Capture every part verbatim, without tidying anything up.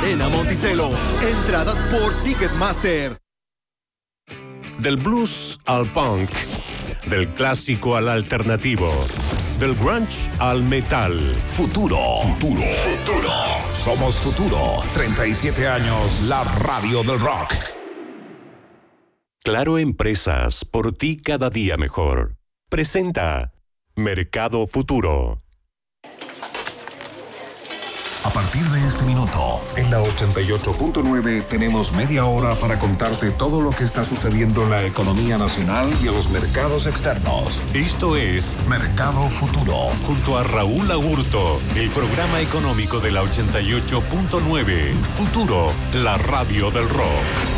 Arena Monticello. Entradas por Ticketmaster. Del blues al punk, del clásico al alternativo, del grunge al metal. Futuro, futuro, futuro. Somos Futuro. treinta y siete años, la radio del rock. Claro Empresas, por ti cada día mejor. Presenta Mercado Futuro. A partir de este minuto, en la ochenta y ocho punto nueve tenemos media hora para contarte todo lo que está sucediendo en la economía nacional y en los mercados externos. Esto es Mercado Futuro. Junto a Raúl Agurto, el programa económico de la ochenta y ocho punto nueve. Futuro, la radio del rock.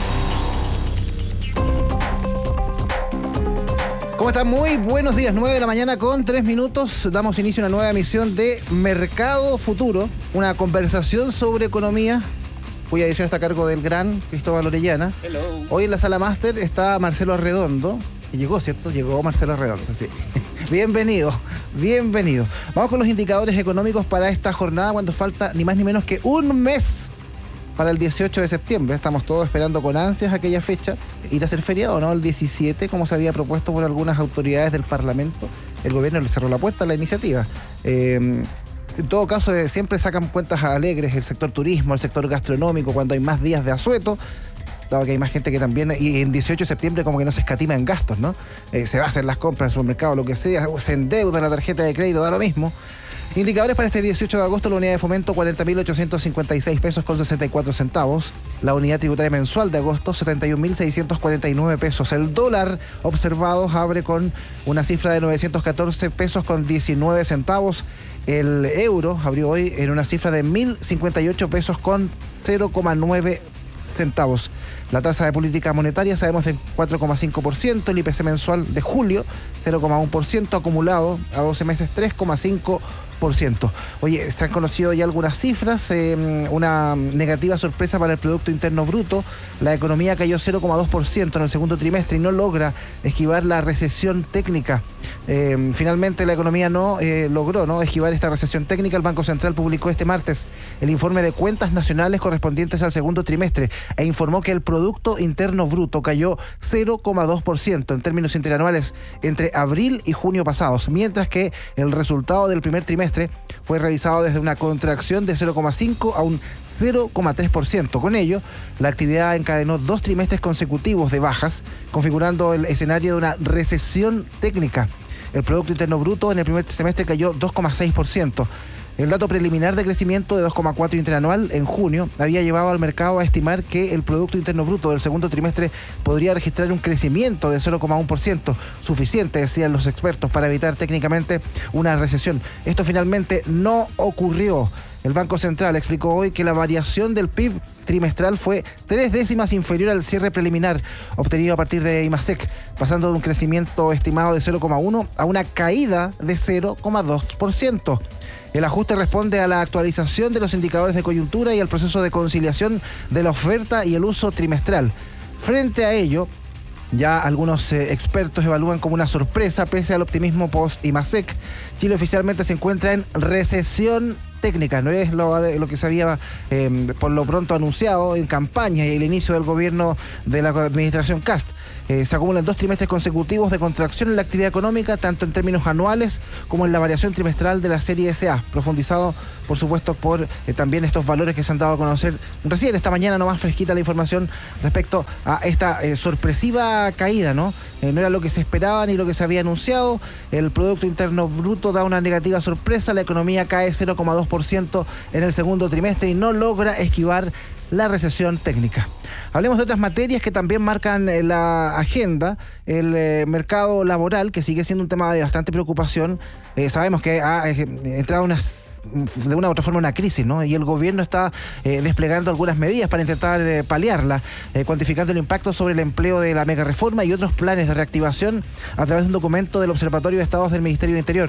¿Cómo están? Muy buenos días, nueve de la mañana con tres minutos. Damos inicio a una nueva emisión de Mercado Futuro, una conversación sobre economía, cuya edición está a cargo del gran Cristóbal Orellana. Hello. Hoy en la sala máster está Marcelo Arredondo. Llegó, ¿cierto? Llegó Marcelo Arredondo, sí. Bienvenido, bienvenido. Vamos con los indicadores económicos para esta jornada, cuando falta ni más ni menos que un mes para el dieciocho de septiembre. Estamos todos esperando con ansias aquella fecha. Ir a hacer feriado, ¿no? El diecisiete, como se había propuesto por algunas autoridades del Parlamento. El gobierno le cerró la puerta a la iniciativa. Eh, en todo caso, eh, siempre sacan cuentas alegres el sector turismo, el sector gastronómico, cuando hay más días de asueto, dado que hay más gente que también, y en dieciocho de septiembre como que no se escatima en gastos, ¿no? Eh, se va a hacer las compras en el supermercado, lo que sea, se endeuda la tarjeta de crédito, da lo mismo. Indicadores para este dieciocho de agosto: la unidad de fomento cuarenta mil ochocientos cincuenta y seis pesos con sesenta y cuatro centavos. La unidad tributaria mensual de agosto setenta y un mil seiscientos cuarenta y nueve pesos. El dólar observado abre con una cifra de novecientos catorce pesos con diecinueve centavos. El euro abrió hoy en una cifra de mil cincuenta y ocho pesos con cero coma nueve centavos. La tasa de política monetaria sabemos de cuatro coma cinco por ciento, el I P C mensual de julio cero coma uno por ciento, acumulado a doce meses tres coma cinco por ciento. Oye, se han conocido ya algunas cifras, eh, una negativa sorpresa para el Producto Interno Bruto. La economía cayó cero coma dos por ciento en el segundo trimestre y no logra esquivar la recesión técnica. Eh, finalmente la economía no eh, logró ¿no? esquivar esta recesión técnica. El Banco Central publicó este martes el informe de cuentas nacionales correspondientes al segundo trimestre e informó que el Producto Interno Bruto cayó cero coma dos por ciento en términos interanuales entre abril y junio pasados, mientras que el resultado del primer trimestre fue revisado desde una contracción de cero coma cinco a un cero coma tres por ciento. Con ello, la actividad encadenó dos trimestres consecutivos de bajas, configurando el escenario de una recesión técnica. El Producto Interno Bruto en el primer semestre cayó dos coma seis por ciento. El dato preliminar de crecimiento de dos coma cuatro por ciento interanual en junio había llevado al mercado a estimar que el Producto Interno Bruto del segundo trimestre podría registrar un crecimiento de cero coma uno por ciento, suficiente, decían los expertos, para evitar técnicamente una recesión. Esto finalmente no ocurrió. El Banco Central explicó hoy que la variación del P I B trimestral fue tres décimas inferior al cierre preliminar obtenido a partir de IMASEC, pasando de un crecimiento estimado de cero coma uno a una caída de cero coma dos por ciento. El ajuste responde a la actualización de los indicadores de coyuntura y al proceso de conciliación de la oferta y el uso trimestral. Frente a ello, ya algunos eh, expertos evalúan como una sorpresa, pese al optimismo post-IMASEC, Chile oficialmente se encuentra en recesión técnica. No es lo, lo que se había eh, por lo pronto anunciado en campaña y el inicio del gobierno de la administración Kast. Eh, se acumulan dos trimestres consecutivos de contracción en la actividad económica, tanto en términos anuales como en la variación trimestral de la serie S A, profundizado, por supuesto, por eh, también estos valores que se han dado a conocer recién esta mañana, nomás fresquita la información respecto a esta eh, sorpresiva caída, ¿no? Eh, no era lo que se esperaba ni lo que se había anunciado. El Producto Interno Bruto da una negativa sorpresa, la economía cae cero coma dos por ciento en el segundo trimestre y no logra esquivar la recesión técnica. Hablemos de otras materias que también marcan eh, la agenda. El eh, mercado laboral, que sigue siendo un tema de bastante preocupación. Eh, sabemos que ha eh, entrado unas, de una u otra forma una crisis, ¿no? Y el gobierno está eh, desplegando algunas medidas para intentar eh, paliarla, eh, cuantificando el impacto sobre el empleo de la mega reforma y otros planes de reactivación a través de un documento del Observatorio de Estados del Ministerio de Interior.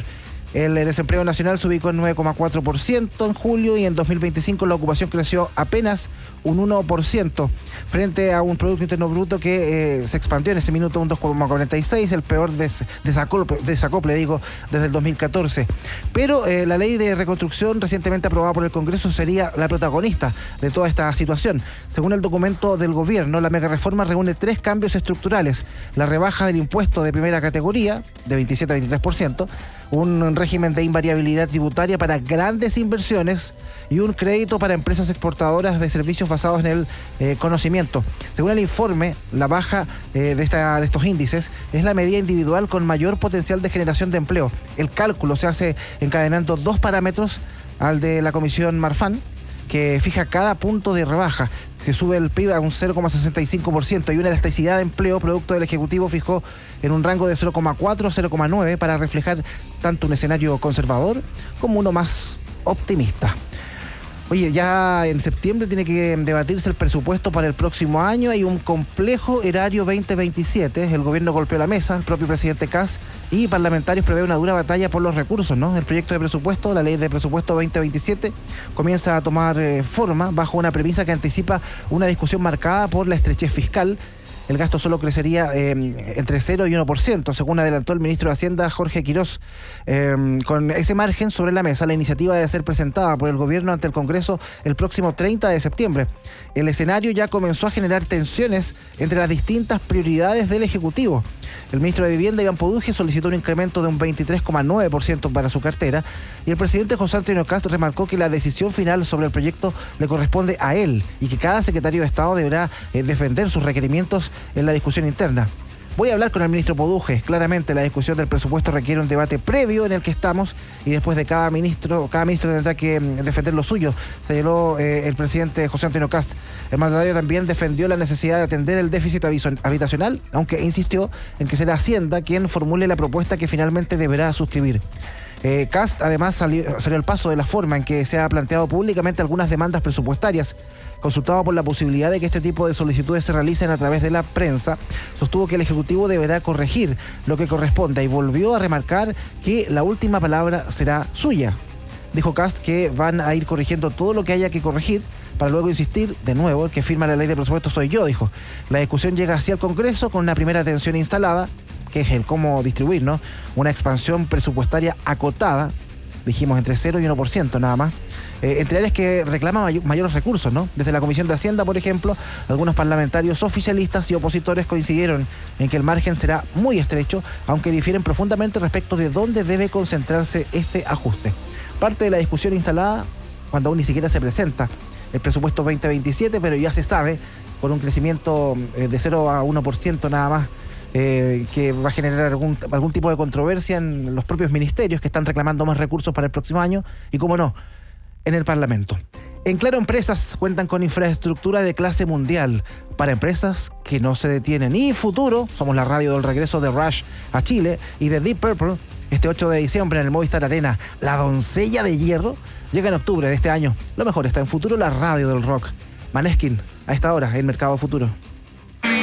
El desempleo nacional se ubicó en nueve coma cuatro por ciento en julio y en dos mil veinticinco la ocupación creció apenas un uno por ciento frente a un Producto Interno Bruto que eh, se expandió en ese minuto un dos coma cuarenta y seis, el peor des, desacople, desacople digo, desde el dos mil catorce. Pero eh, la ley de reconstrucción recientemente aprobada por el Congreso sería la protagonista de toda esta situación. Según el documento del gobierno, la megareforma reúne tres cambios estructurales: la rebaja del impuesto de primera categoría de veintisiete a veintitrés por ciento, un régimen de invariabilidad tributaria para grandes inversiones y un crédito para empresas exportadoras de servicios basados en el eh, conocimiento. Según el informe, la baja eh, de, esta, de estos índices es la medida individual con mayor potencial de generación de empleo. El cálculo se hace encadenando dos parámetros al de la Comisión Marfan, que fija cada punto de rebaja. Se sube el P I B a un cero coma sesenta y cinco por ciento y una elasticidad de empleo producto del Ejecutivo fijó en un rango de cero coma cuatro a cero coma nueve para reflejar tanto un escenario conservador como uno más optimista. Oye, ya en septiembre tiene que debatirse el presupuesto para el próximo año. Hay un complejo erario veinte veintisiete. El gobierno golpeó la mesa, el propio presidente Kast y parlamentarios prevé una dura batalla por los recursos, ¿no? El proyecto de presupuesto, la ley de presupuesto veinte veintisiete, comienza a tomar eh, forma bajo una premisa que anticipa una discusión marcada por la estrechez fiscal. El gasto solo crecería eh, entre cero y uno por ciento, según adelantó el ministro de Hacienda, Jorge Quirós. Eh, con ese margen sobre la mesa, la iniciativa debe ser presentada por el gobierno ante el Congreso el próximo treinta de septiembre. El escenario ya comenzó a generar tensiones entre las distintas prioridades del Ejecutivo. El ministro de Vivienda, Iván Poduje, solicitó un incremento de un veintitrés coma nueve por ciento para su cartera y el presidente José Antonio Kast remarcó que la decisión final sobre el proyecto le corresponde a él y que cada secretario de Estado deberá eh, defender sus requerimientos en la discusión interna. Voy a hablar con el ministro Poduje. Claramente la discusión del presupuesto requiere un debate previo en el que estamos y después de cada ministro, cada ministro tendrá que defender lo suyo, señaló eh, el presidente José Antonio Kast. El mandatario también defendió la necesidad de atender el déficit habitacional, aunque insistió en que será Hacienda quien formule la propuesta que finalmente deberá suscribir. Eh, Kast además salió, salió al paso de la forma en que se ha planteado públicamente algunas demandas presupuestarias. Consultado por la posibilidad de que este tipo de solicitudes se realicen a través de la prensa, sostuvo que el Ejecutivo deberá corregir lo que corresponda y volvió a remarcar que la última palabra será suya. Dijo Kast que van a ir corrigiendo todo lo que haya que corregir para luego insistir, de nuevo, el que firma la ley de presupuesto soy yo, dijo. La discusión llega hacia el Congreso con una primera tensión instalada, que es el cómo distribuir, ¿no? Una expansión presupuestaria acotada, dijimos entre cero y uno por ciento nada más, eh, entre áreas que reclaman may- mayores recursos, ¿no? Desde la Comisión de Hacienda, por ejemplo, algunos parlamentarios oficialistas y opositores coincidieron en que el margen será muy estrecho, aunque difieren profundamente respecto de dónde debe concentrarse este ajuste. Parte de la discusión instalada, cuando aún ni siquiera se presenta el presupuesto veinte veintisiete, pero ya se sabe, con un crecimiento eh, de cero a uno por ciento nada más, Eh, que va a generar algún, algún tipo de controversia en los propios ministerios que están reclamando más recursos para el próximo año y, como no, en el Parlamento. En Claro Empresas cuentan con infraestructura de clase mundial para empresas que no se detienen. Y Futuro, somos la radio del regreso de Rush a Chile y de Deep Purple, este ocho de diciembre en el Movistar Arena. La doncella de hierro llega en octubre de este año. Lo mejor está en Futuro, la radio del rock. Maneskin, a esta hora, en Mercado Futuro.